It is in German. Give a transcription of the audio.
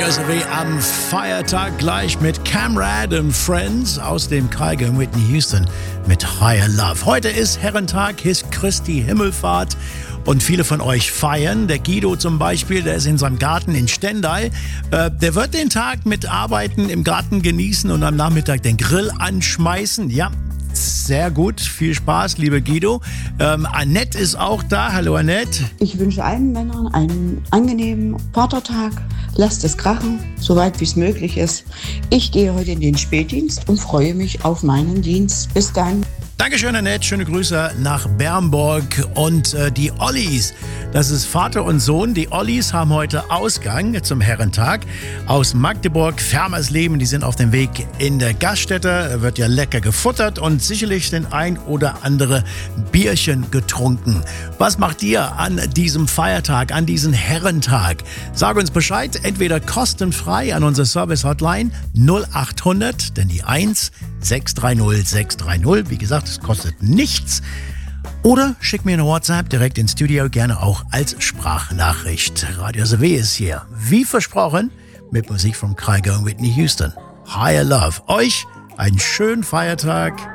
Radio SW am Feiertag gleich mit Camrad and Friends aus dem Kaiger in Whitney Houston mit Higher Love. Heute ist Herrentag, ist Christi Himmelfahrt und viele von euch feiern. Der Guido zum Beispiel, der ist in seinem Garten in Stendal. Der wird den Tag mit Arbeiten im Garten genießen und am Nachmittag den Grill anschmeißen. Ja, sehr gut. Viel Spaß, liebe Guido. Annette ist auch da. Hallo Annette. Ich wünsche allen Männern einen angenehmen Vatertag. Lasst es krachen, soweit wie es möglich ist. Ich gehe heute in den Spätdienst und freue mich auf meinen Dienst. Bis dann. Dankeschön, Annette. Schöne Grüße nach Bernburg. Und die Ollis, das ist Vater und Sohn. Die Ollis haben heute Ausgang zum Herrentag aus Magdeburg. Fermersleben, die sind auf dem Weg in der Gaststätte. Wird ja lecker gefuttert und sicherlich den ein oder andere Bierchen getrunken. Was macht ihr an diesem Feiertag, an diesem Herrentag? Sag uns Bescheid, entweder kostenfrei an unsere Service-Hotline 0800, denn die 1 630 630. Wie gesagt, es kostet nichts. Oder schick mir eine WhatsApp direkt ins Studio, gerne auch als Sprachnachricht. Radio SW ist hier, wie versprochen, mit Musik vom Kaiger und Whitney Houston. Higher Love. Euch einen schönen Feiertag.